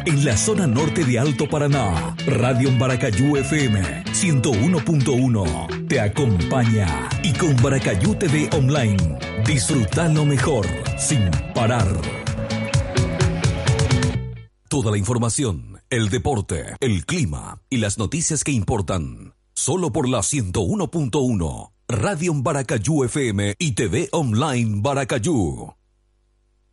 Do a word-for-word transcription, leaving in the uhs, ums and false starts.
En la zona norte de Alto Paraná, Radio Baracayú F M ciento uno punto uno te acompaña. Y con Baracayú T V Online, disfruta lo mejor sin parar. Toda la información, el deporte, el clima y las noticias que importan. Solo por la ciento uno punto uno, Radio Baracayú F M y T V Online Baracayú.